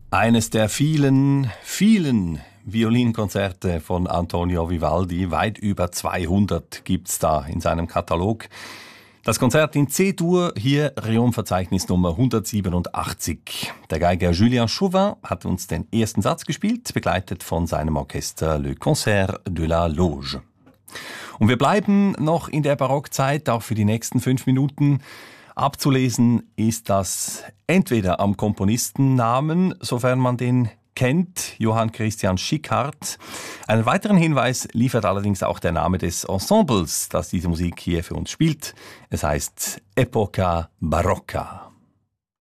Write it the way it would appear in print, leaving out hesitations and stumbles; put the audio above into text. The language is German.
Eines der vielen, vielen Violinkonzerte von Antonio Vivaldi. Weit über 200 gibt's da in seinem Katalog. Das Konzert in C-Dur, hier Reom-Verzeichnis Nummer 187. Der Geiger Julien Chauvin hat uns den ersten Satz gespielt, begleitet von seinem Orchester Le Concert de la Loge. Und wir bleiben noch in der Barockzeit, auch für die nächsten 5 Minuten. Abzulesen ist das entweder am Komponistennamen, sofern man den kennt, Johann Christian Schickhardt. Einen weiteren Hinweis liefert allerdings auch der Name des Ensembles, das diese Musik hier für uns spielt. Es heißt Epoca Barocca.